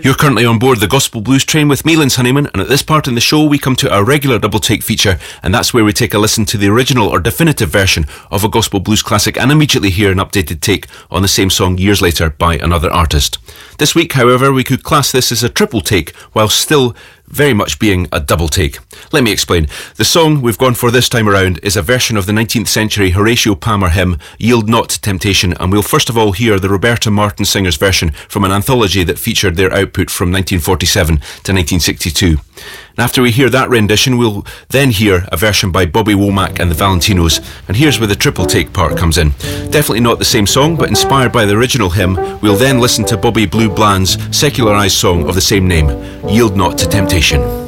You're currently on board the Gospel Blues train with me, Linz Honeyman, and at this part in the show we come to our regular double take feature, and that's where we take a listen to the original or definitive version of a Gospel Blues classic and immediately hear an updated take on the same song years later by another artist. This week, however, we could class this as a triple take while still very much being a double take. Let me explain. The song we've gone for this time around is a version of the 19th century Horatio Palmer hymn Yield Not to Temptation, and we'll first of all hear the Roberta Martin Singers version from an anthology that featured their output from 1947 to 1962. And after we hear that rendition, we'll then hear a version by Bobby Womack and the Valentinos, and here's where the triple take part comes in. Definitely not the same song, but inspired by the original hymn, we'll then listen to Bobby Blue Bland's secularised song of the same name, Yield Not to Temptation.